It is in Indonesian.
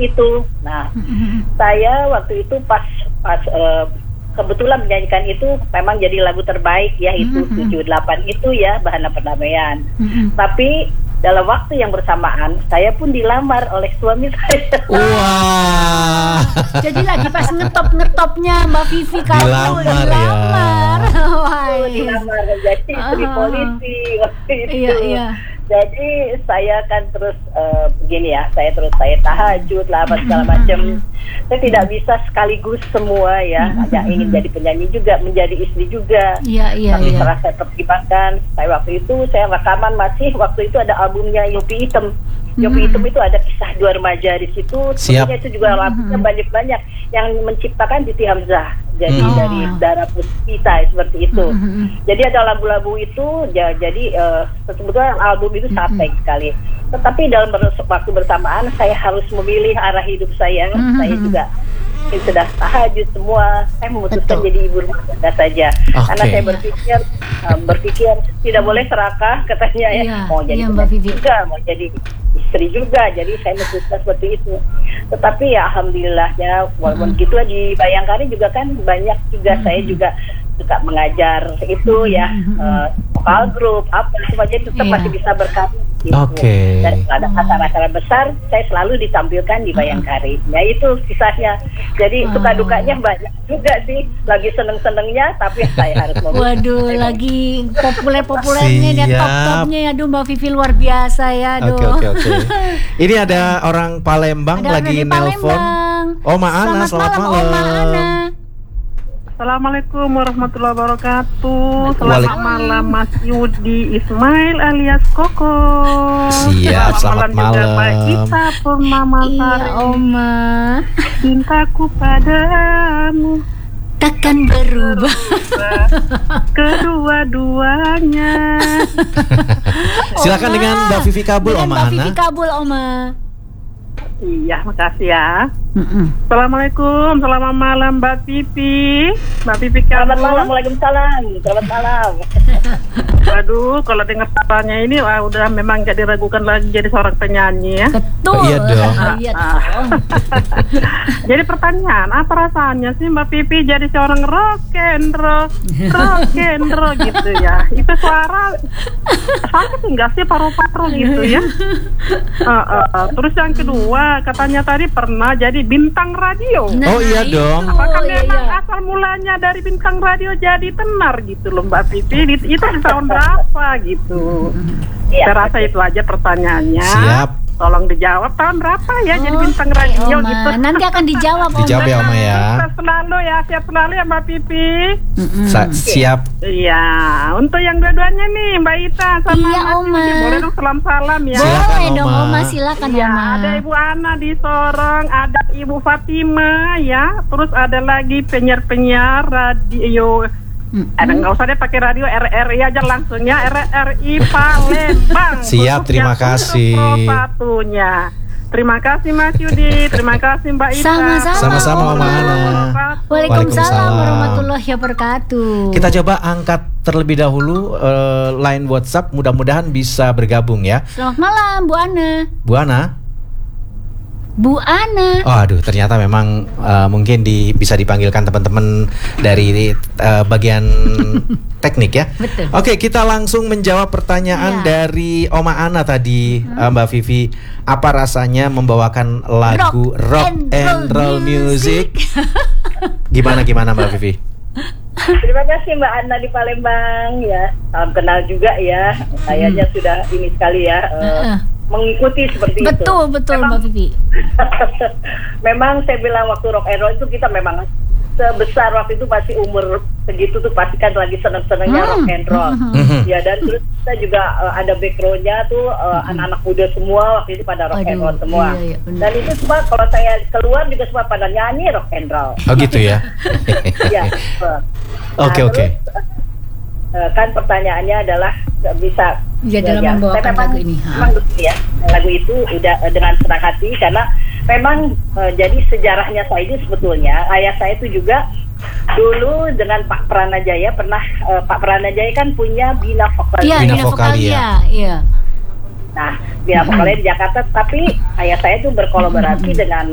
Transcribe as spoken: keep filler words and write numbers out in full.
itu. Nah, mm-hmm. saya waktu itu pas pas uh, kebetulan menyanyikan itu memang jadi lagu terbaik ya, itu mm-hmm. tujuh delapan itu ya, Bahana Perdamaian. Mm-hmm. Tapi dalam waktu yang bersamaan saya pun dilamar oleh suami saya. Wah. Jadi lagi pas ngetop-ngetopnya Mbak Vivi kamu dilamar, dilamar. Ya. Oh, dilamar jadi istri uh-huh. polisi waktu itu. Iya, iya. Jadi saya kan terus uh, begini ya, saya terus saya tahajud lah apa segala macam. Saya tidak bisa sekaligus semua ya. Ada ingin jadi penyanyi juga, menjadi istri juga. Iya, iya, Tapi iya. setelah saya pertimbangkan, saya waktu itu saya rekaman masih waktu itu ada albumnya Yopi Hitam. Yopi Hitam itu ada kisah dua remaja di situ. Sebenarnya itu juga lagunya banyak-banyak yang menciptakan Titi Hamzah. Jadi oh. dari Dara Puspita seperti itu. Mm-hmm. Jadi ada lagu-lagu itu ya, jadi uh, sebetulnya album itu sangat baik sekali. Tetapi dalam waktu bersamaan saya harus memilih arah hidup saya. Mm-hmm. Saya juga sudah tahajud semua. Saya memutuskan Betul. jadi ibu rumah tangga saja. Okay. Karena saya berpikir um, berpikir tidak boleh serakah katanya ya. Iya, mau jadi iya, Mbak Vivi. juga, mau jadi istri juga. Jadi saya memutuskan seperti itu. Tetapi ya alhamdulillahnya walaupun mm-hmm. gitu di Bayangkari juga kan banyak juga mm-hmm. saya juga suka mengajar itu ya mm-hmm. uh, vokal grup apa semuanya tetap yeah. masih bisa berkarya gitu. Okay. Dan ada acara-acara besar saya selalu ditampilkan di Bayangkari. Ya itu kisahnya. Jadi wow. suka dukanya banyak juga sih. Lagi seneng-senengnya tapi saya harus memilih. Waduh, saya lagi populer-populernya dan top-topnya ya. Aduh Mbak Vivi luar biasa ya. Aduh. Oke oke oke. Ini ada orang Palembang ada lagi nelpon. Oma Ana, selamat, selamat malam. Oma Ana. Assalamualaikum warahmatullahi wabarakatuh. Selamat malam Mas Yudi Ismail alias Koko. Siap, selamat malam. Juga Mbak Ita Purnama Sari. Iya, Oma. Cintaku padamu takkan berubah. Kedua-duanya. Silakan dengan Mbak Vivi Kabul, dengan Oma Mbak Ana. Vivi Kabul, Oma. Iya, makasih ya. Mm-mm. Assalamualaikum, selamat malam Mbak Vivi. Mbak Vivi Kabul. Selamat malam, waalaikumsalam. Selamat malam. Aduh, kalau dengar suaranya ini wah, udah memang gak diragukan lagi jadi seorang penyanyi ya. Betul. Oh, iya dong. Oh, iya dong. Jadi pertanyaan, apa rasanya sih Mbak Vivi jadi seorang rock and roll, rock and roll gitu ya? Itu suara sakit enggak sih paru-paru gitu ya? Uh, uh, uh. Terus yang kedua, katanya tadi pernah jadi bintang radio. Nah, oh iya itu. dong. Apakah oh, iya, memang iya. asal mulanya dari bintang radio jadi tenar gitu loh Mbak Vivi? Itu di tahun berapa gitu? Ya, Saya rasa itu aja pertanyaannya. Siap. Tolong dijawab tahun berapa ya Oh, jadi bintang radio Oma. gitu. Nanti akan dijawab Oma. Dijawab ya Oma ya. Sehat selalu ya, sehat selalu ya Mbak Pipi. Sa- siap. Iya, untuk yang dua-duanya nih Mbak Ita sama Iya, Mas Oma. Yudi, boleh dong salam-salam ya. Silakan, Boleh dong Oma. Oma, silakan Ya, Oma. ada Ibu Ana di Sorong, ada Ibu Fatima ya, terus ada lagi penyiar-penyiar radio. Mm-hmm. Ada nggak usah deh pakai radio R R I aja langsung ya, R R I Palembang. Siap, terima kasih. Satunya. Terima kasih Mas Yudi, terima kasih Mbak Ita. Sama-sama. Sama-sama Oma Ana. Waalaikumsalam Waalaikumsalam. warahmatullahi wabarakatuh. Kita coba angkat terlebih dahulu uh, line WhatsApp, mudah-mudahan bisa bergabung ya. Selamat malam Bu Ana. Bu Ana. Bu Ana. Oh aduh, ternyata memang uh, mungkin di, bisa dipanggilkan teman-teman dari uh, bagian teknik ya. Betul. Oke, kita langsung menjawab pertanyaan Ya. dari Oma Ana tadi, hmm. uh, Mbak Vivi. Apa rasanya membawakan lagu rock, rock and, and roll music? Gimana gimana Mbak Vivi? Terima kasih Mbak Ana di Palembang ya. Salam kenal juga ya. Kayaknya hmm. sudah ini sekali ya. Uh, Uh-uh. mengikuti seperti betul, itu. Betul, betul Mbak Vivi. Memang saya bilang waktu rock and roll itu kita memang sebesar waktu itu masih umur segitu tuh pasti kan lagi seneng-senengnya hmm. rock and roll. Hmm. Ya dan terus kita juga uh, ada backgroundnya tuh uh, hmm. anak-anak muda semua waktu itu pada rock Aduh, and roll semua. Iya, iya, dan itu semua kalau saya keluar juga semua pada nyanyi rock and roll. Oh gitu ya. Ya. Oke oke. Kan pertanyaannya adalah bisa ya, dalam ya, membawakan lagu ini. Memang ya, lagu itu udah dengan senang hati karena memang uh, jadi sejarahnya saya ini sebetulnya ayah saya itu juga dulu dengan Pak Pranajaya pernah uh, Pak Pranajaya kan punya Bina Vokalia. Iya, Bina, Bina Vokalia. Iya. Nah, Bina Vokalia di Jakarta, tapi ayah saya itu berkolaborasi dengan